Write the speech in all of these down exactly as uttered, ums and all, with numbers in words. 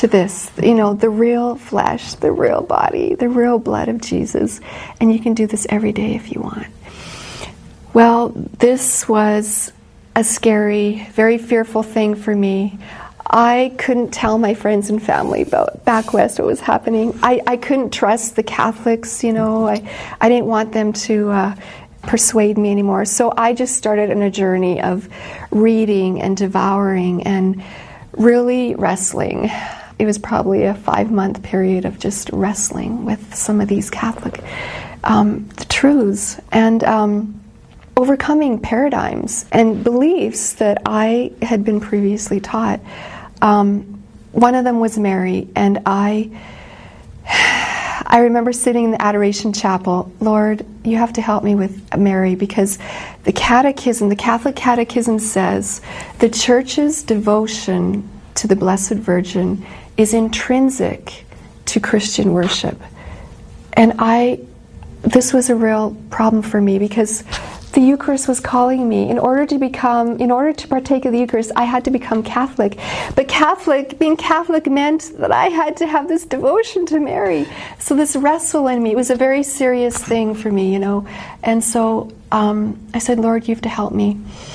to this, you know, the real flesh, the real body, the real blood of Jesus. And you can do this every day if you want. Well, this was a scary, very fearful thing for me. I couldn't tell my friends and family about back west what was happening. I, I couldn't trust the Catholics, you know. I, I didn't want them to uh, persuade me anymore. So I just started on a journey of reading and devouring and really wrestling. It was probably a five-month period of just wrestling with some of these Catholic um, truths and um, overcoming paradigms and beliefs that I had been previously taught. Um, one of them was Mary, and I I remember sitting in the Adoration Chapel, Lord, you have to help me with Mary, because the Catechism, the Catholic Catechism says the Church's devotion to the Blessed Virgin is intrinsic to Christian worship. And I, this was a real problem for me, because the Eucharist was calling me. In order to become, in order to partake of the Eucharist, I had to become Catholic. But Catholic, being Catholic meant that I had to have this devotion to Mary. So this wrestle in me, it was a very serious thing for me, you know. And so um, I said, Lord, you have to help me.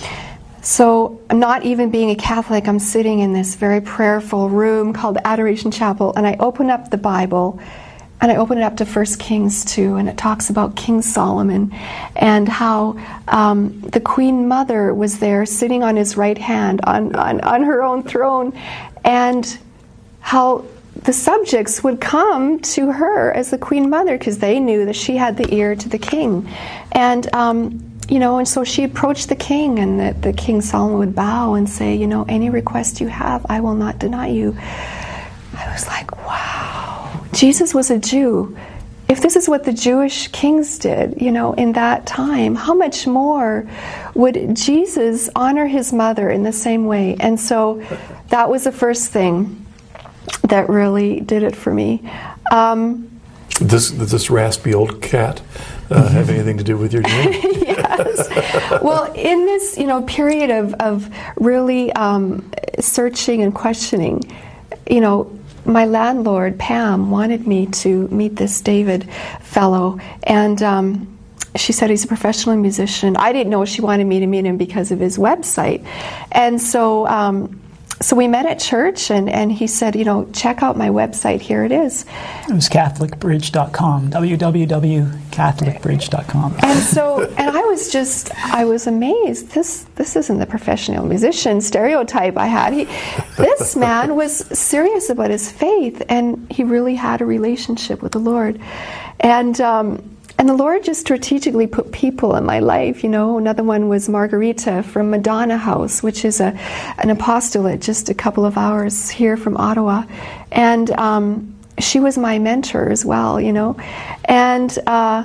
So I'm not even being a Catholic, I'm sitting in this very prayerful room called the Adoration Chapel, and I open up the Bible, and I open it up to First Kings two, and it talks about King Solomon and how um, the Queen Mother was there sitting on his right hand on, on, on her own throne, and how the subjects would come to her as the Queen Mother because they knew that she had the ear to the king. And, um, you know, and so she approached the king, and the, the King Solomon would bow and say, you know, any request you have, I will not deny you. I was like, wow. Jesus was a Jew. If this is what the Jewish kings did, you know, in that time, how much more would Jesus honor his mother in the same way? And so that was the first thing that really did it for me. Um, this this raspy old cat uh, have anything to do with your journey? Yes. Well, in this, you know, period of of really um, searching and questioning, you know, my landlord, Pam, wanted me to meet this David fellow, and um, she said he's a professional musician. I didn't know she wanted me to meet him because of his website. And so um, so we met at church, and, and he said, you know, check out my website. Here it is. It was Catholic Bridge dot com, w w w dot Catholic Bridge dot com. And so, and I was just, I was amazed. This this isn't the professional musician stereotype I had. He, this man was serious about his faith, and he really had a relationship with the Lord. And um, and the Lord just strategically put people in my life. You know, another one was Margarita from Madonna House, which is a an apostolate just a couple of hours here from Ottawa, and um, she was my mentor as well. You know, and. Uh,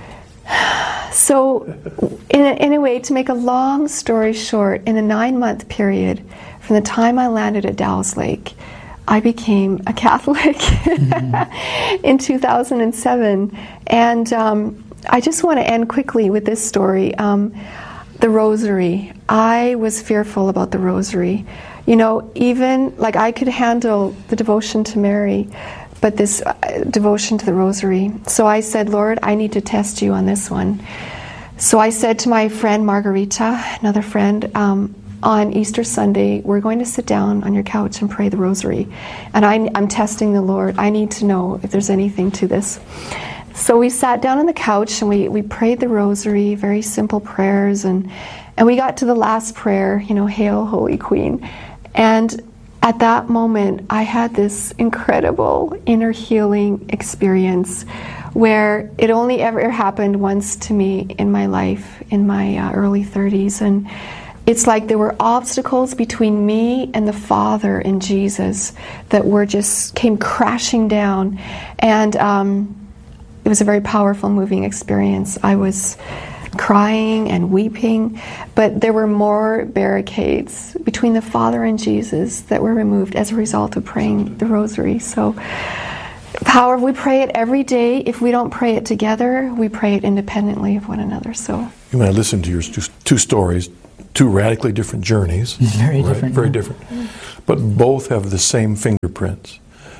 So, in a, in a way, to make a long story short, in a nine-month period, from the time I landed at Dallas Lake, I became a Catholic mm-hmm. in two thousand seven. And um, I just want to end quickly with this story. Um, the Rosary. I was fearful about the Rosary. You know, even, like, I could handle the devotion to Mary, but this uh, devotion to the Rosary. So I said, Lord, I need to test you on this one. So I said to my friend Margarita, another friend, um, on Easter Sunday, we're going to sit down on your couch and pray the Rosary. And I, I'm testing the Lord. I need to know if there's anything to this. So we sat down on the couch and we, we prayed the Rosary, very simple prayers. And, and we got to the last prayer, you know, Hail, Holy Queen. And at that moment, I had this incredible inner healing experience where it only ever happened once to me in my life, in my uh, early thirties. And it's like there were obstacles between me and the Father and Jesus that were just came crashing down. And um, it was a very powerful, moving experience. I was crying and weeping, but there were more barricades between the Father and Jesus that were removed as a result of praying the Rosary. So, power, we pray it every day. If we don't pray it together, we pray it independently of one another. So, you might listen to your two, two stories, two radically different journeys. Very right? different. Very yeah. different. But both have the same fingerprints.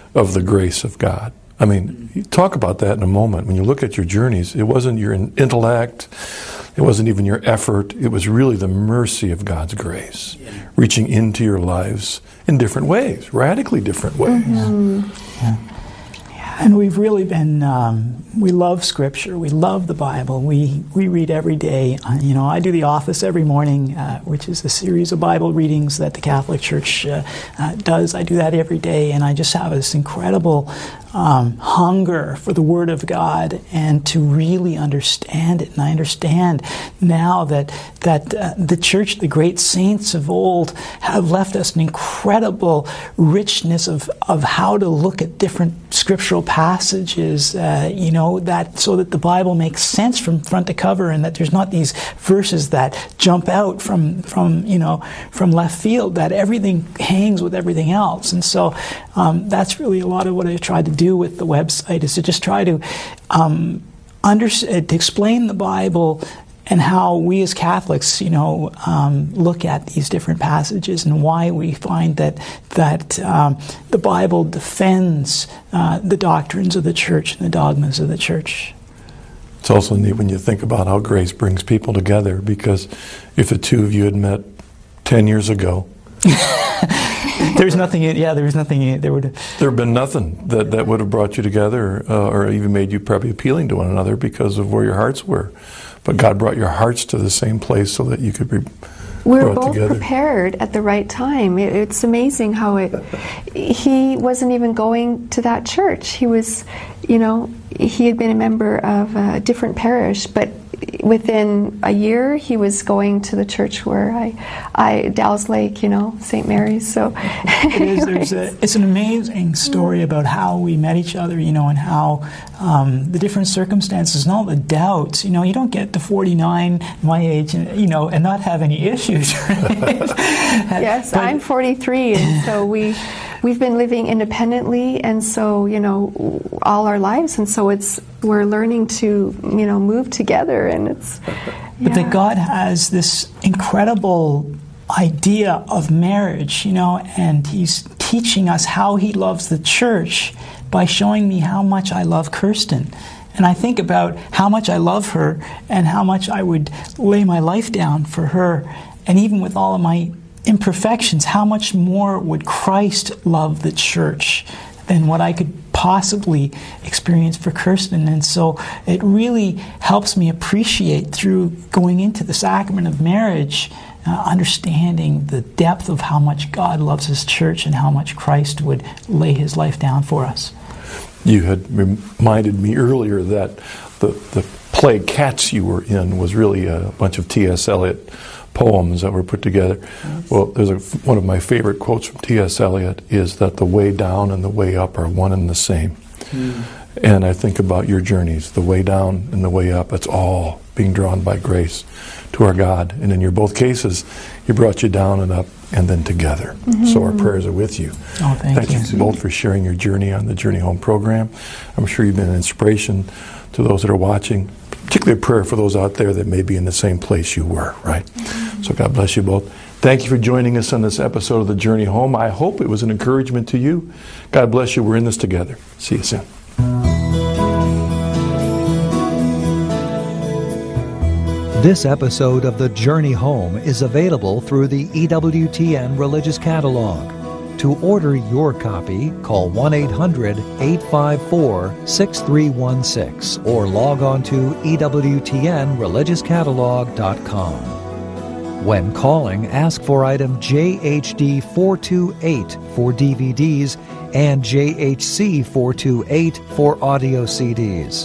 of the grace of God. I mean, you talk about that in a moment. When you look at your journeys, it wasn't your intellect, it wasn't even your effort, it was really the mercy of God's grace reaching into your lives in different ways, radically different ways. Mm-hmm. Yeah. And we've really been, um, we love Scripture, we love the Bible, we, we read every day. Uh, you know, I do the office every morning, uh, which is a series of Bible readings that the Catholic Church uh, uh, does. I do that every day, and I just have this incredible um, hunger for the Word of God and to really understand it. And I understand now that, that uh, the Church, the great saints of old, have left us an incredible richness of, of how to look at different scriptural passages, uh, you know, that so that the Bible makes sense from front to cover, and that there's not these verses that jump out from from you know from left field. That everything hangs with everything else, and so um, that's really a lot of what I tried to do with the website, is to just try to um, under to explain the Bible and how we as Catholics, you know, um, look at these different passages, and why we find that that um, the Bible defends uh, the doctrines of the Church and the dogmas of the Church. It's also neat when you think about how grace brings people together, because if the two of you had met ten years ago, there's nothing. Yeah, there was nothing. There would. There have been nothing that, that would have brought you together, uh, or even made you probably appealing to one another because of where your hearts were. But God brought your hearts to the same place so that you could be we were brought both together. prepared at the right time. It, it's amazing how it. He wasn't even going to that church. He was, you know, he had been a member of a different parish, but within a year he was going to the church where I, I Dallas Lake, you know, Saint Mary's. So it is, there's a, it's an amazing story about how we met each other, you know, and how um, the different circumstances and all the doubts. You know, you don't get to forty-nine, my age, and, you know, and not have any issues. Right? Yes, but, I'm forty-three, and so we. We've been living independently, and so, you know, all our lives, and so it's we're learning to, you know, move together, and it's. Yeah. But that God has this incredible idea of marriage, you know, and He's teaching us how He loves the church by showing me how much I love Kirsten. And I think about how much I love her and how much I would lay my life down for her, and even with all of my imperfections, how much more would Christ love the church than what I could possibly experience for Kirsten? And so it really helps me appreciate, through going into the sacrament of marriage, uh, understanding the depth of how much God loves His church and how much Christ would lay His life down for us. You had reminded me earlier that the, the play Cats you were in was really a bunch of T S Eliot poems that were put together. Yes. Well, there's a, one of my favorite quotes from T S Eliot is that the way down and the way up are one and the same. Mm. And I think about your journeys, the way down and the way up, it's all being drawn by grace to our God. And in your both cases, He brought you down and up and then together. Mm-hmm. So our prayers are with you. Oh, thank, thank you. you both for sharing your journey on the Journey Home program. I'm sure you've been an inspiration to those that are watching, particularly a prayer for those out there that may be in the same place you were, right? Mm-hmm. So God bless you both. Thank you for joining us on this episode of The Journey Home. I hope it was an encouragement to you. God bless you. We're in this together. See you soon. This episode of The Journey Home is available through the E W T N Religious Catalog. To order your copy, call one eight hundred, eight five four, six three one six or log on to E W T N religious catalog dot com. When calling, ask for item J H D four two eight for D V Ds and J H C four two eight for audio C Ds.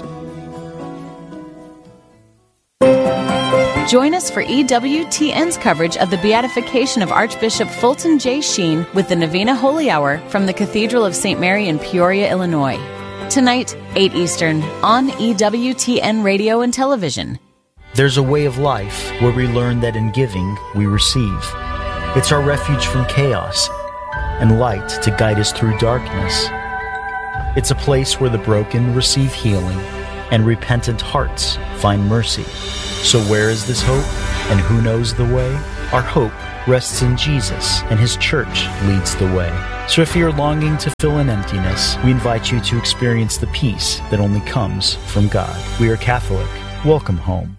Join us for E W T N's coverage of the beatification of Archbishop Fulton J. Sheen with the Novena Holy Hour from the Cathedral of Saint Mary in Peoria, Illinois. Tonight, eight Eastern, on E W T N Radio and Television. There's a way of life where we learn that in giving, we receive. It's our refuge from chaos and light to guide us through darkness. It's a place where the broken receive healing and repentant hearts find mercy. So where is this hope, and who knows the way? Our hope rests in Jesus, and His church leads the way. So if you're longing to fill an emptiness, we invite you to experience the peace that only comes from God. We are Catholic. Welcome home.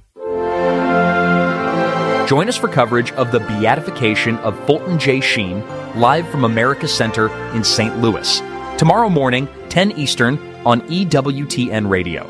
Join us for coverage of the beatification of Fulton J. Sheen, live from America Center in Saint Louis. Tomorrow morning, ten Eastern, on E W T N Radio.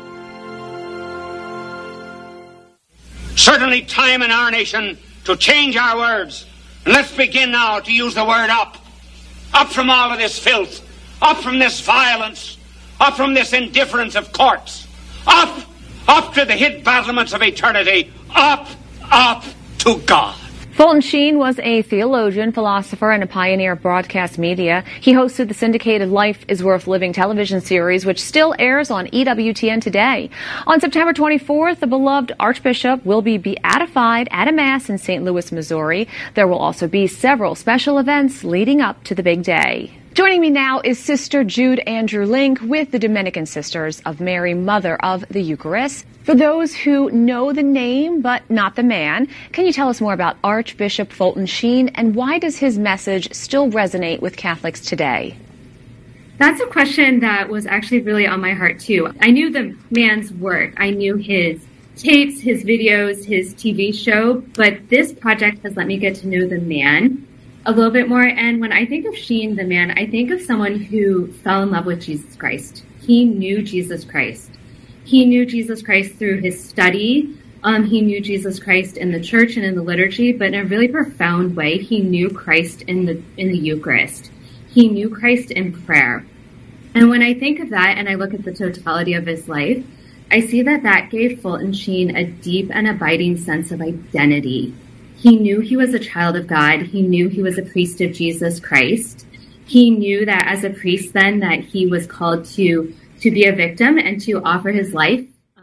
Certainly time in our nation to change our words. And let's begin now to use the word up. Up from all of this filth. Up from this violence. Up from this indifference of courts. Up, up to the hid battlements of eternity. Up, up to God. Fulton Sheen was a theologian, philosopher, and a pioneer of broadcast media. He hosted the syndicated Life is Worth Living television series, which still airs on E W T N today. On September twenty-fourth, the beloved Archbishop will be beatified at a Mass in Saint Louis, Missouri. There will also be several special events leading up to the big day. Joining me now is Sister Jude Andrew Link with the Dominican Sisters of Mary, Mother of the Eucharist. For those who know the name but not the man, can you tell us more about Archbishop Fulton Sheen and why does his message still resonate with Catholics today? That's a question that was actually really on my heart too. I knew the man's work. I knew his tapes, his videos, his T V show, but this project has let me get to know the man a little bit more. And when I think of Sheen, the man, I think of someone who fell in love with Jesus Christ. He knew Jesus Christ. He knew Jesus Christ through his study. Um, he knew Jesus Christ in the church and in the liturgy, but in a really profound way, he knew Christ in the in the Eucharist. He knew Christ in prayer. And when I think of that and I look at the totality of his life, I see that that gave Fulton Sheen a deep and abiding sense of identity. He knew he was a child of God. He knew he was a priest of Jesus Christ. He knew that as a priest then that he was called to, to be a victim and to offer his life.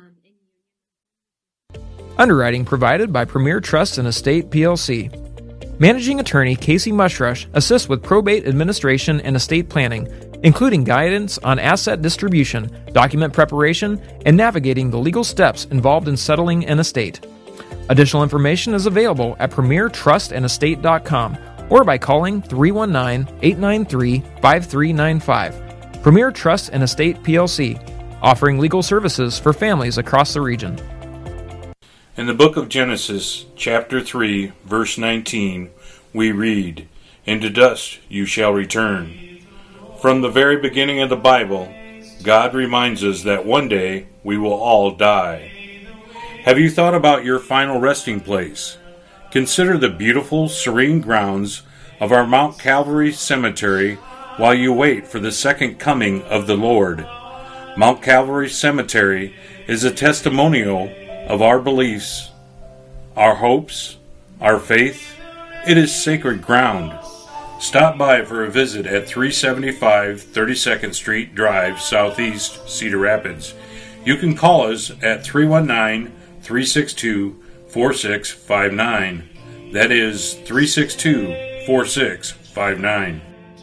Underwriting provided by Premier Trust and Estate P L C. Managing Attorney Casey Mushrush assists with probate administration and estate planning, including guidance on asset distribution, document preparation, and navigating the legal steps involved in settling an estate. Additional information is available at premier trust and estate dot com or by calling three one nine, eight nine three, five three nine five. Premier Trust and Estate P L C, offering legal services for families across the region. In the book of Genesis, chapter three, verse nineteen, we read, "And to dust you shall return." From the very beginning of the Bible, God reminds us that one day we will all die. Have you thought about your final resting place? Consider the beautiful, serene grounds of our Mount Calvary Cemetery while you wait for the second coming of the Lord. Mount Calvary Cemetery is a testimonial of our beliefs, our hopes, our faith. It is sacred ground. Stop by for a visit at three seventy-five thirty-second Street Drive, Southeast, Cedar Rapids. You can call us at three one nine, three six two, four six five nine. That is three six two, four six five nine.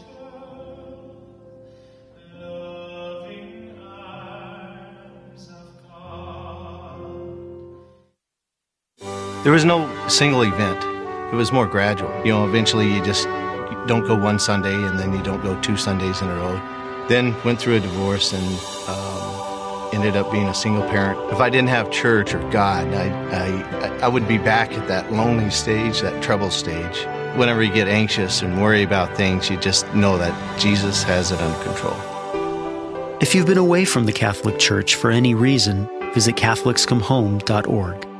There was no single event. It was more gradual. You know, eventually you just don't go one Sunday and then you don't go two Sundays in a row. Then went through a divorce and um, ended up being a single parent. If I didn't have church or God, I, I, I would be back at that lonely stage, that trouble stage. Whenever you get anxious and worry about things, you just know that Jesus has it under control. If you've been away from the Catholic Church for any reason, visit Catholics Come Home dot org.